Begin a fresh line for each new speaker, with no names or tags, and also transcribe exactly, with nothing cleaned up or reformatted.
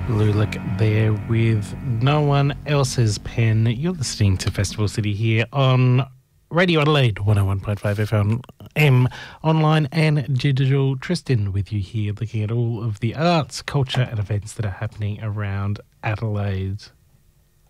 Lulick there with No One Else's Pen. You're listening to Festival City here on Radio Adelaide one oh one point five F M, online and digital. Tristan with you here looking at all of the arts, culture and events that are happening around Adelaide.